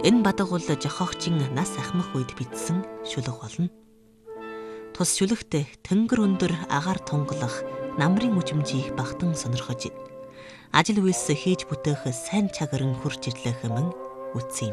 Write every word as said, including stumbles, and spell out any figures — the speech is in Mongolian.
Энэ бадаг бол жохогчин нас ахмах үед бичсэн шүлэг болно. Тус шүлэгт тэнгэр өндөр агаар тунгалах намрын үжимжийг багтан сонирхож ажил үйлс хийж бүтээх сайн чагаран хурж ирлэх мөн үтсэн юм.